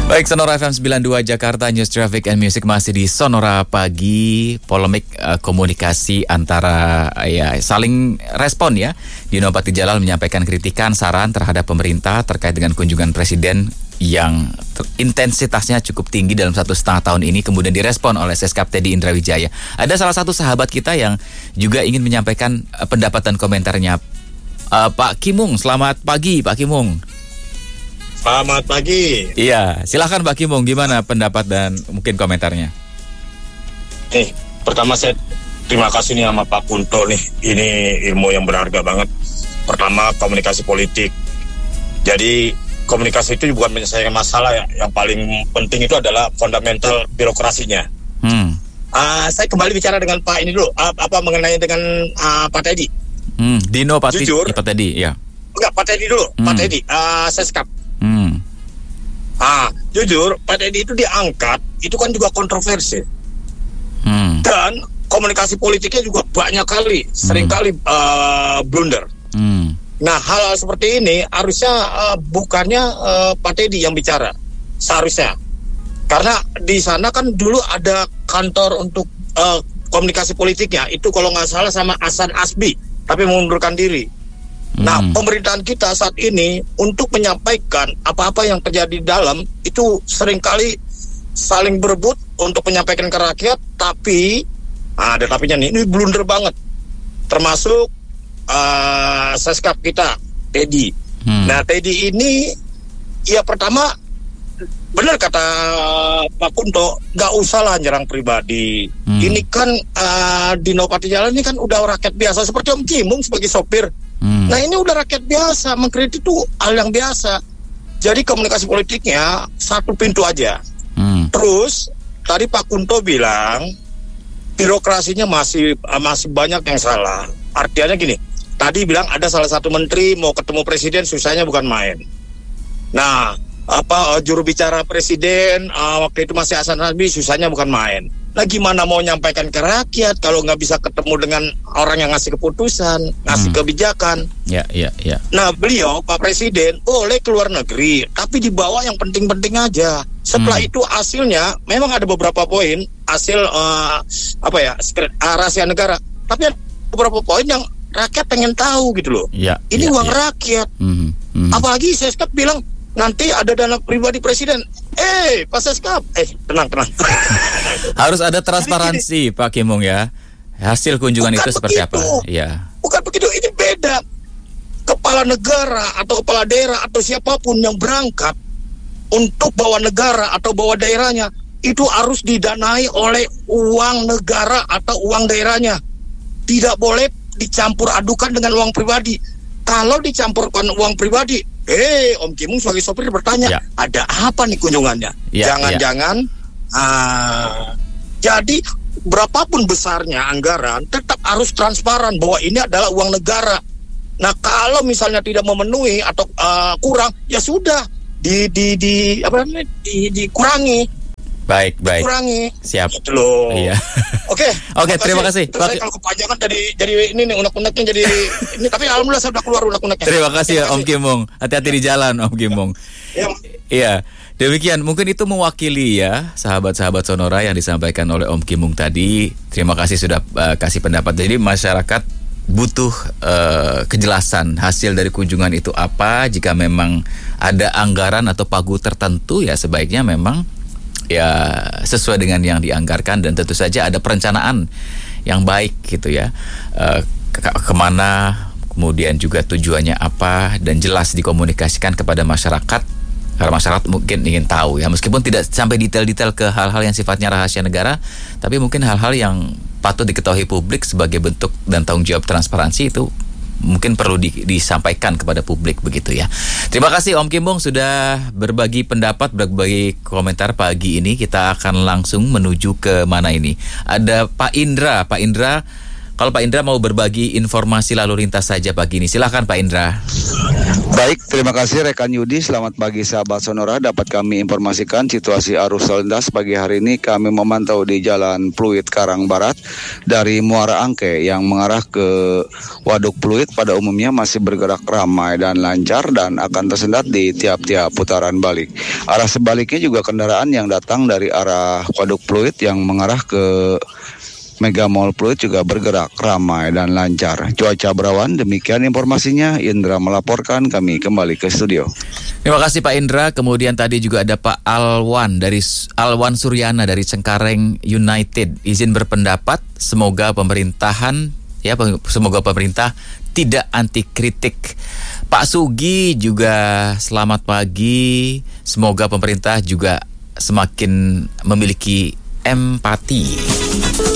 Baik, Sonora FM 92 Jakarta, News Traffic and Music masih di Sonora Pagi. Polemik komunikasi antara saling respon ya. Dino Patijalal menyampaikan kritikan, saran terhadap pemerintah terkait dengan kunjungan Presiden yang intensitasnya cukup tinggi dalam 1,5 tahun ini, kemudian direspon oleh Seskap Teddy Indrawijaya. Ada salah satu sahabat kita yang juga ingin menyampaikan pendapat dan komentarnya. Pak Kimung, selamat pagi Pak Kimung. Selamat pagi. Iya, silakan Pak Kimung, gimana pendapat dan mungkin komentarnya? Pertama saya terima kasih nih sama Pak Kunto nih. Ini ilmu yang berharga banget. Pertama, komunikasi politik. Jadi komunikasi itu bukan menyelesaikan masalah ya. Yang paling penting itu adalah fundamental birokrasinya. Saya kembali bicara dengan Pak ini dulu. Mengenai dengan Pak Teddy. Dino Pak Teddy, ya. Enggak, Pak Teddy dulu. Pak Teddy, Seskap. Jujur, Pak Teddy itu diangkat, itu kan juga kontroversi. Dan komunikasi politiknya juga banyak kali, seringkali blunder. Nah, hal seperti ini harusnya bukannya Pak Teddy yang bicara, seharusnya. Karena di sana kan dulu ada kantor untuk komunikasi politiknya, itu kalau nggak salah sama Hasan Asbi, tapi mengundurkan diri. Nah, pemerintahan kita saat ini untuk menyampaikan apa-apa yang terjadi di dalam itu seringkali saling berebut untuk menyampaikan ke rakyat, tapi ada tapinya nih, ini blunder banget. Termasuk Seskap kita, Teddy. Nah, Teddy ini ya pertama benar kata Pak Kunto, nggak usah lah nyerang pribadi. Ini kan Dino Patijalal ini kan udah rakyat biasa seperti Om Kimung sebagai sopir. Nah, ini udah rakyat biasa, mengkritik itu hal yang biasa. Jadi komunikasi politiknya satu pintu aja. Terus tadi Pak Kunto bilang birokrasinya masih banyak yang salah. Artinya gini, tadi bilang ada salah satu menteri mau ketemu presiden susahnya bukan main. Nah, juru bicara presiden waktu itu masih Hasan Asbi susahnya bukan main. Nah, gimana mau nyampaikan ke rakyat kalau nggak bisa ketemu dengan orang yang ngasih keputusan, ngasih kebijakan? Ya. Nah, beliau Pak Presiden boleh keluar negeri, tapi dibawa yang penting-penting aja. Setelah itu hasilnya memang ada beberapa poin hasil rahasia negara, tapi ada beberapa poin yang rakyat pengen tahu gitu loh. Ini uang rakyat. Apalagi Seskap bilang nanti ada dana pribadi presiden. Pak Seskap, tenang. Harus ada transparansi, Pak Kimung ya. Hasil kunjungan itu seperti apa? Iya. Bukan begitu, ini beda. Kepala negara atau kepala daerah atau siapapun yang berangkat untuk bawa negara atau bawa daerahnya, itu harus didanai oleh uang negara atau uang daerahnya. Tidak boleh dicampur adukan dengan uang pribadi. Kalau dicampurkan uang pribadi, Om Kimung sebagai sopir bertanya, ada apa nih kunjungannya? Jangan-jangan jadi berapapun besarnya anggaran tetap harus transparan bahwa ini adalah uang negara. Nah, kalau misalnya tidak memenuhi atau kurang, ya sudah dikurangi. Baik. Kurangi. Siap. Gitu loh. Iya. Oke, terima kasih. Saya kalau kepanjangan jadi ini nih unek-uneknya jadi ini, tapi alhamdulillah saya sudah keluar unek-uneknya. Terima kasih Om Kimung. Hati-hati di jalan Om Kimung. Iya. Demikian, mungkin itu mewakili ya sahabat-sahabat Sonora yang disampaikan oleh Om Kimung tadi. Terima kasih sudah kasih pendapat. Jadi masyarakat butuh kejelasan hasil dari kunjungan itu apa. Jika memang ada anggaran atau pagu tertentu, ya sebaiknya memang ya sesuai dengan yang dianggarkan, dan tentu saja ada perencanaan yang baik gitu ya, kemana, kemudian juga tujuannya apa, dan jelas dikomunikasikan kepada masyarakat, karena masyarakat mungkin ingin tahu ya, meskipun tidak sampai detail-detail ke hal-hal yang sifatnya rahasia negara, tapi mungkin hal-hal yang patut diketahui publik sebagai bentuk dan tanggung jawab transparansi itu mungkin perlu disampaikan kepada publik begitu ya. Terima kasih Om Kimung sudah berbagi pendapat, berbagi komentar pagi ini. Kita akan langsung menuju ke mana ini? Ada Pak Indra Kalau Pak Indra mau berbagi informasi lalu lintas saja pagi ini, silakan Pak Indra. Baik, terima kasih rekan Yudi. Selamat pagi sahabat Sonora. Dapat kami informasikan situasi arus lalu lintas pagi hari ini. Kami memantau di Jalan Pluit Karang Barat dari Muara Angke yang mengarah ke Waduk Pluit pada umumnya masih bergerak ramai dan lancar dan akan tersendat di tiap-tiap putaran balik. Arah sebaliknya juga kendaraan yang datang dari arah Waduk Pluit yang mengarah ke Mega Mall Pluit juga bergerak ramai dan lancar. Cuaca berawan, demikian informasinya. Indra melaporkan, kami kembali ke studio. Terima kasih Pak Indra. Kemudian tadi juga ada Pak Alwan Suryana dari Cengkareng United. Izin berpendapat, semoga pemerintah tidak anti kritik. Pak Sugi juga selamat pagi. Semoga pemerintah juga semakin memiliki empati.